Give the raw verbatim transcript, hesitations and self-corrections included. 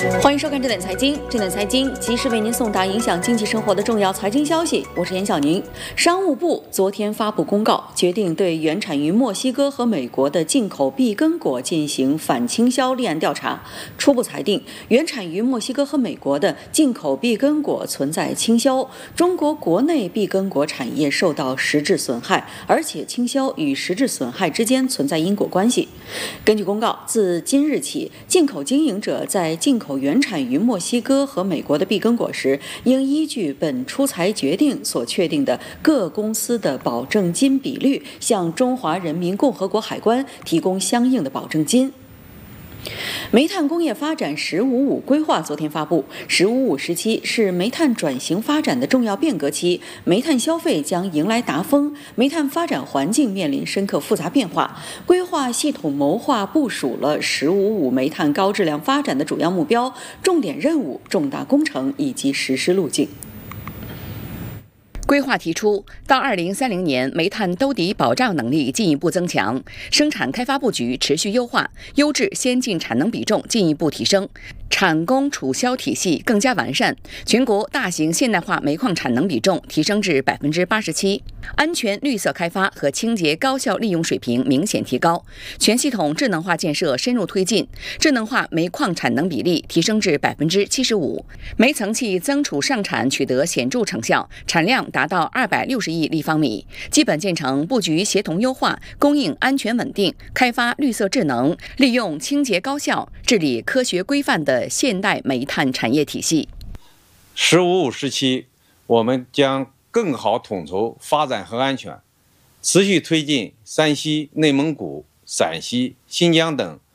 欢迎收看《这点财经》，这点财经及时为您送达影响经济生活的重要财经消息。我是严晓宁。商务部昨天发布公告，决定对原产于墨西哥和美国的进口碧根果进行反倾销立案调查。初步裁定，原产于墨西哥和美国的进口碧根果存在倾销，中国国内碧根果产业受到实质损害，而且倾销与实质损害之间存在因果关系。根据公告，自今日起，进口经营者在进口原产于墨西哥和美国的碧根果时，应依据本出裁决定所确定的各公司的保证金比率，向中华人民共和国海关提供相应的保证金。煤炭工业发展“十五五”规划昨天发布，“十五五”时期是煤炭转型发展的重要变革期，煤炭消费将迎来达峰，煤炭发展环境面临深刻复杂变化。规划系统谋划部署了“十五五”煤炭高质量发展的主要目标、重点任务、重大工程以及实施路径。 规划提出，到二零三零年，煤炭兜底保障能力进一步增强，生产开发布局持续优化，优质先进产能比重进一步提升，产供储销体系更加完善，全国大型现代化煤矿产能比重提升至百分之八十七，安全绿色开发和清洁高效利用水平明显提高，全系统智能化建设深入推进，智能化煤矿产能比例提升至百分之七十五，煤层气增储上产取得显著成效，产量达到二百六十亿立方米，基本建成布局协同优化、供应安全稳定、开发绿色智能、利用清洁高效、治理科学规范的现代煤炭产业体系。 十五五时期，我们将更好统筹发展和安全，持续推进山西、内蒙古、陕西、新疆等